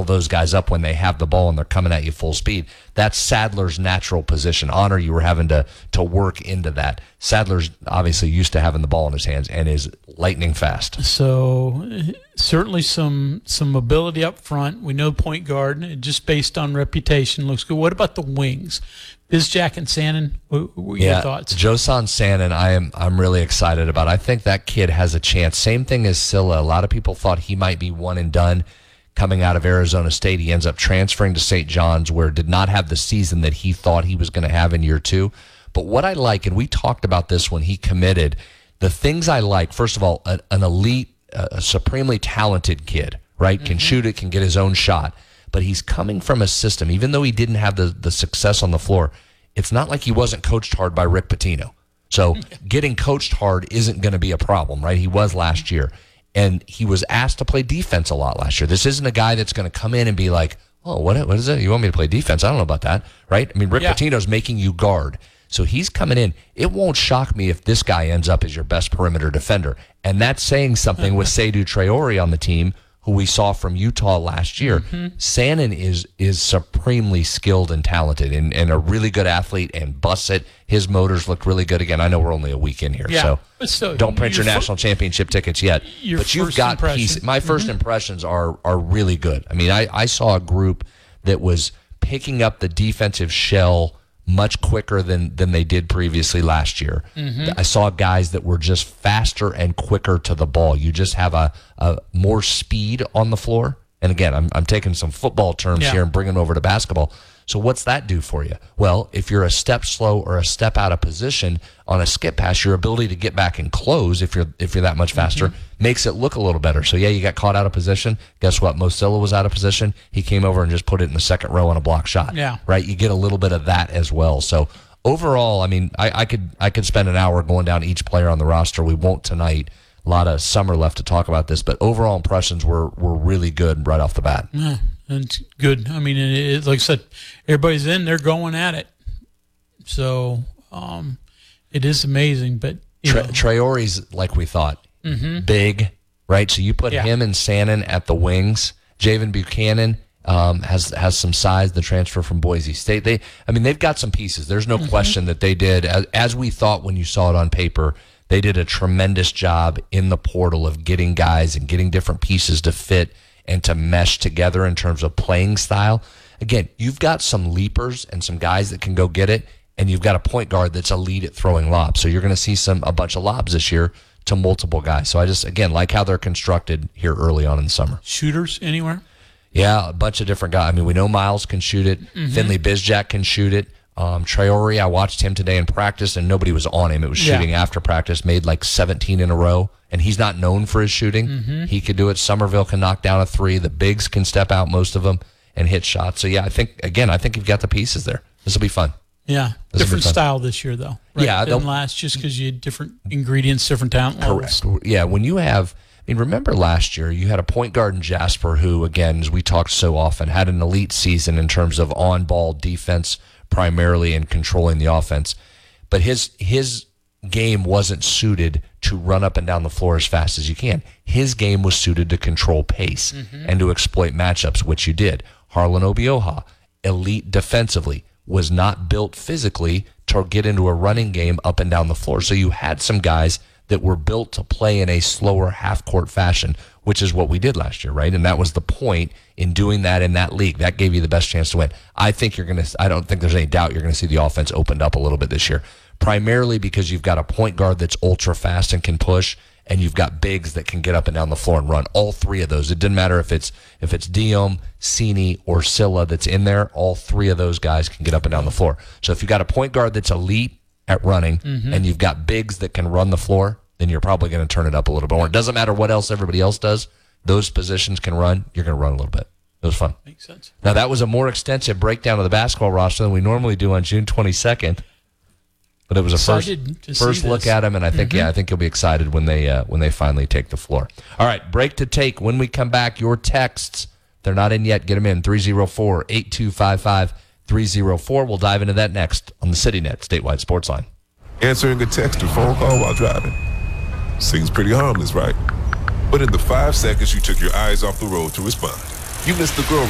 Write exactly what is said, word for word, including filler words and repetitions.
bottle those guys up when they have the ball and they're coming at you full speed. That's Sadler's natural position. Honor, you were having to to work into that. Sadler's obviously used to having the ball in his hands and is lightning fast. So certainly some some mobility up front. We know point guard, just based on reputation, looks good. What about the wings? Bizjack and Sannon, what were your yeah, thoughts? Josan Sannon, I am I'm really excited about. I think that kid has a chance. Same thing as Silla. A lot of people thought he might be one and done coming out of Arizona State. He ends up transferring to Saint John's, where did not have the season that he thought he was going to have in year two. But what I like, and we talked about this when he committed, the things I like, first of all, an, an elite, uh, a supremely talented kid, right? Mm-hmm. Can shoot it, can get his own shot. But he's coming from a system, even though he didn't have the, the success on the floor, it's not like he wasn't coached hard by Rick Pitino. So getting coached hard isn't going to be a problem, right? He was last year. And he was asked to play defense a lot last year. This isn't a guy that's going to come in and be like, oh, what, what is it? You want me to play defense? I don't know about that, right? I mean, Rick yeah. Pitino's making you guard. So he's coming in. It won't shock me if this guy ends up as your best perimeter defender. And that's saying something with Seydou Traore on the team, who we saw from Utah last year. Mm-hmm. Sannon is is supremely skilled and talented and, and a really good athlete and busts it. His motors look really good. Again, I know we're only a week in here, yeah. so, so don't print your, your national fir- championship tickets yet. But you've got pieces. My first mm-hmm. impressions are are really good. I mean, I, I saw a group that was picking up the defensive shell much quicker than than they did previously last year. Mm-hmm. I saw guys that were just faster and quicker to the ball. You just have a, a more speed on the floor. And again, I'm I'm taking some football terms yeah. here and bringing them over to basketball. So what's that do for you? Well, if you're a step slow or a step out of position on a skip pass, your ability to get back and close, if you're if you're that much faster, mm-hmm. makes it look a little better. So yeah, you got caught out of position. Guess what? Mosilla was out of position. He came over and just put it in the second row on a block shot. Yeah. Right? You get a little bit of that as well. So overall, I mean, I, I could I could spend an hour going down each player on the roster. We won't tonight. A lot of summer left to talk about this, but overall impressions were were really good right off the bat. Yeah, it's good. I mean, it, it, like I said, everybody's in, they're going at it. So um, it is amazing. But you Tra- know. Traore's like we thought, mm-hmm. big, right? So you put yeah. him and Sannon at the wings. Javen Buchanan um, has has some size. The transfer from Boise State. They, I mean, they've got some pieces. There's no mm-hmm. question that they did as, as we thought when you saw it on paper. They did a tremendous job in the portal of getting guys and getting different pieces to fit and to mesh together in terms of playing style. Again, you've got some leapers and some guys that can go get it, and you've got a point guard that's elite at throwing lobs. So you're going to see some a bunch of lobs this year to multiple guys. So I just, again, like how they're constructed here early on in the summer. Shooters anywhere? Yeah, a bunch of different guys. I mean, we know Miles can shoot it. Mm-hmm. Finley Bizjack can shoot it. Um, Traore, I watched him today in practice, and nobody was on him. It was shooting yeah. after practice, made like seventeen in a row, and he's not known for his shooting. Mm-hmm. He could do it. Somerville can knock down a three. The bigs can step out, most of them, and hit shots. So, yeah, I think, again, I think you've got the pieces there. This will be fun. Yeah, this different style this year, though. Right? Yeah. Than last, just because you had different ingredients, different talent levels. Correct. Yeah, when you have... I mean, remember last year, you had a point guard in Jasper who, again, as we talked so often, had an elite season in terms of on-ball defense primarily and controlling the offense. But his his game wasn't suited to run up and down the floor as fast as you can. His game was suited to control pace mm-hmm. and to exploit matchups, which you did. Harlan Obioha, elite defensively, was not built physically to get into a running game up and down the floor. So you had some guys that were built to play in a slower half-court fashion, which is what we did last year, right? And that was the point in doing that in that league. That gave you the best chance to win. I think you're going to, I don't think there's any doubt you're going to see the offense opened up a little bit this year, primarily because you've got a point guard that's ultra fast and can push, and you've got bigs that can get up and down the floor and run. All three of those. It didn't matter if it's if it's Diom, Cini, or Silla that's in there. All three of those guys can get up and down the floor. So if you've got a point guard that's elite at running, mm-hmm. and you've got bigs that can run the floor, then you're probably going to turn it up a little bit more. It doesn't matter what else everybody else does. Those positions can run. You're going to run a little bit. It was fun. Makes sense. Now, that was a more extensive breakdown of the basketball roster than we normally do on June twenty-second. But it was a excited first first look at them, and I think mm-hmm. yeah, I think you'll be excited when they uh, when they finally take the floor. All right, break to take. When we come back, your texts, they're not in yet. Get them in, three oh four, eight two five five, three oh four. We'll dive into that next on the CityNet Statewide Sports Line. Answering a text or phone call while driving. Seems pretty harmless, right? But in the five seconds you took your eyes off the road to respond, you missed the girl